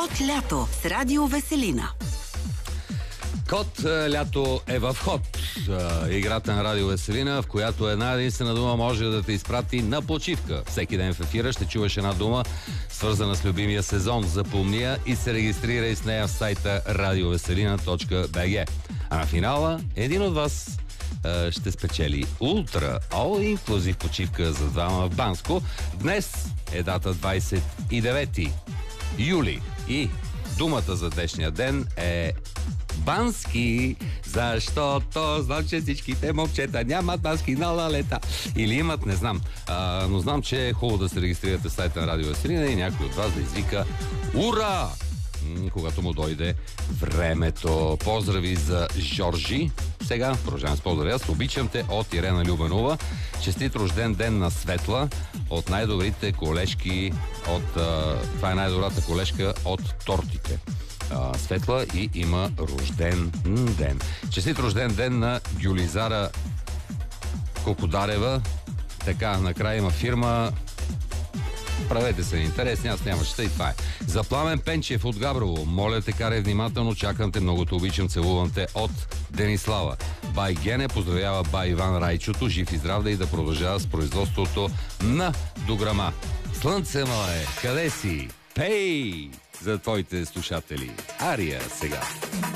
Код лято с Радио Веселина. Код лято е в ход. Играта на Радио Веселина, в която една единствена дума може да те изпрати на почивка. Всеки ден в ефира ще чуваш една дума, свързана с любимия сезон. Запомни я и се регистрирай с нея в сайта radioveselina.bg. А на финала един от вас ще спечели ултра all inclusive почивка за двама в Банско. Днес е дата 29 юли и думата за днешния ден е бански, защото знам, че всичките момчета нямат маски на лалета. Или имат, не знам. Но знам, че е хубаво да се регистрирате в сайта на Радио Веселина и някой от вас да извика ура! Когато му дойде времето. Поздрави за Жоржи. Сега продължавам с поздрави. Аз обичам те от Ирена Любенова. Честит рожден ден на Светла от най-добрите колежки това е най-добрата колежка от тортите. Светла и има рожден ден. Честит рожден ден на Гюлизара Кокодарева. Така, накрая има фирма. Правете се интересни, аз няма чета и това е. За Пламен Пенчев от Габрово. Моля те, карай внимателно, чакам те, много те обичам, целувам те от Денислава. Бай Гене поздравява бай Иван Райчото, жив и здрав да и да продължава с производството на дограма. Слънце мое, къде си? Пей! За твоите слушатели. Ария сега.